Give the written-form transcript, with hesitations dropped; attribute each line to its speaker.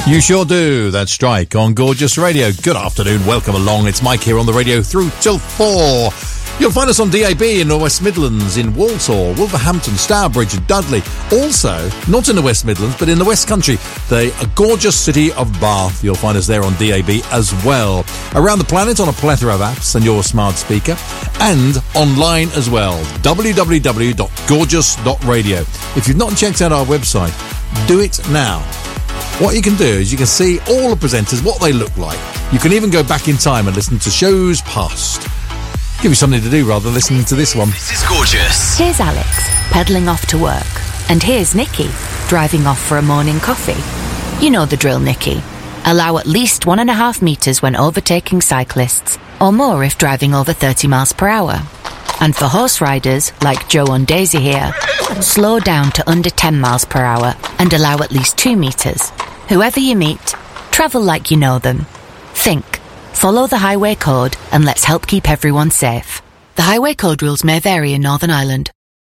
Speaker 1: You sure do. That's Strike on Gorgeous Radio. Good afternoon. Welcome along. It's Mike here on the radio through till 4. You'll find us on DAB in the West Midlands, in Walsall, Wolverhampton, Stourbridge and Dudley. Also, not in the West Midlands, but in the West Country, the gorgeous city of Bath. You'll find us there on DAB as well. Around the planet on a plethora of apps and your smart speaker. And online as well. www.gorgeous.radio. If you've not checked out our website, do it now. What you can do is you can see all the presenters, what they look like. You can even go back in time and listen to shows past. Give you something to do rather than listening to this one.
Speaker 2: This is Gorgeous.
Speaker 3: Here's Alex, pedalling off to work. And here's Nikki, driving off for a morning coffee. You know the drill, Nikki. Allow at least 1.5 metres when overtaking cyclists, or more if driving over 30 miles per hour. And for horse riders, like Joe and Daisy here, slow down to under 10 miles per hour and allow at least 2 metres. Whoever you meet, travel like you know them. Think, follow the highway code and let's help keep everyone safe. The highway code rules may vary in Northern Ireland.